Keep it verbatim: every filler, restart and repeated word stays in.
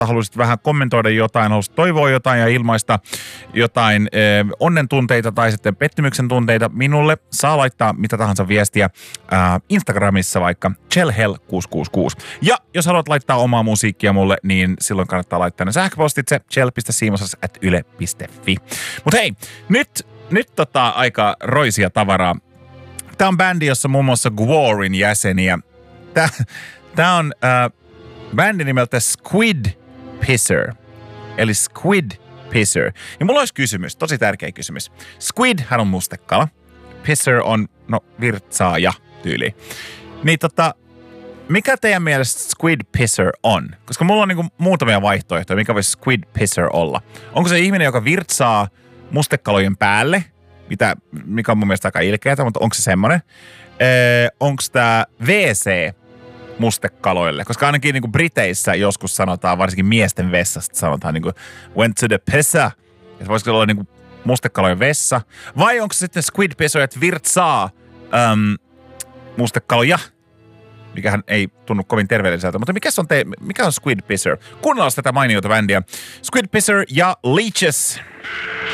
haluaisit vähän kommentoida jotain, haluaisit toivoa jotain ja ilmaista jotain eh, onnen tunteita tai sitten pettymyksen tunteita minulle, saa laittaa mitä tahansa viestiä äh, Instagramissa vaikka chellhell kuusi kuusi kuusi. Ja jos haluat laittaa omaa musiikkia mulle, niin silloin kannattaa laittaa ne sähköpostitse chell piste siimosas ät yle piste fi. Mut hei, nyt, nyt tota aika roisia tavaraa. Tää on bändi, jossa muun muassa Gworin jäseniä. Tää, tää on äh, bändi nimeltä Squid Pisser. Eli Squid Pisser. Ja mulla olisi kysymys, tosi tärkeä kysymys. Squid hän on mustekala. Pisser on, no, virtsaaja tyyli. Niin tota, mikä teidän mielestä Squid Pisser on? Koska mulla on niinku muutamia vaihtoehtoja, mikä voisi Squid Pisser olla. Onko se ihminen, joka virtsaa mustekalojen päälle? Mitä, mikä on mun mielestä aika ilkeätä, mutta onko se semmoinen? Öö, onko tämä W C mustekaloille? Koska ainakin niin kuin Briteissä joskus sanotaan, varsinkin miesten vessasta sanotaan niin kuin went to the pisser. Ja voisiko olla niin kuin mustekalojen vessa? Vai onko se sitten Squid Pisser, että virtsaa äm, mustekaloja? Mikähän ei tunnu kovin terveelliseltä. Mutta mikä on, te, mikä on Squid Pisser? Kuunnellaan tätä mainiota bändiä. Squid Pisser ja Leeches.